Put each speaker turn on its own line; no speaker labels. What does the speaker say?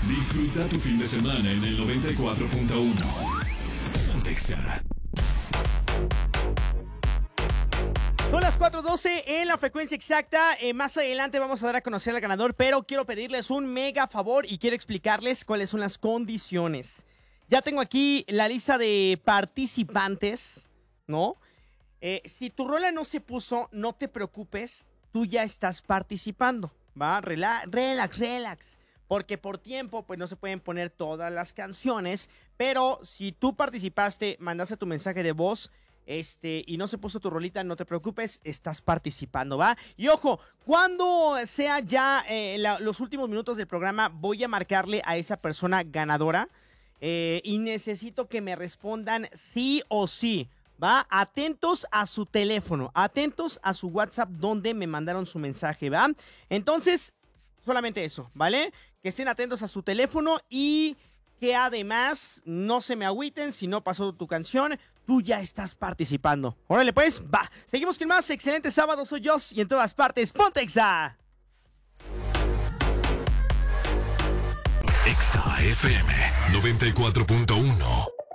Disfruta tu fin de semana en el 94.1. Pontexa.
Son las 4:12 en la frecuencia exacta. Más adelante vamos a dar a conocer al ganador, pero quiero pedirles un mega favor y quiero explicarles cuáles son las condiciones. Ya tengo aquí la lista de participantes, ¿no? Si tu rola no se puso, no te preocupes, tú ya estás participando, ¿va? Relax. Porque por tiempo, pues no se pueden poner todas las canciones, pero si tú participaste, mandaste tu mensaje de voz, y no se puso tu rolita, no te preocupes, estás participando, ¿va? Y ojo, cuando sea ya los últimos minutos del programa, voy a marcarle a esa persona ganadora, y necesito que me respondan sí o sí, ¿va? Atentos a su teléfono, atentos a su WhatsApp donde me mandaron su mensaje, ¿va? Entonces, solamente eso, ¿vale? Que estén atentos a su teléfono y que además no se me agüiten si no pasó tu canción, tú ya estás participando. Órale pues, va. Seguimos con más. Excelente sábado, soy Joss y en todas partes, Pontexa.
Exa FM 94.1.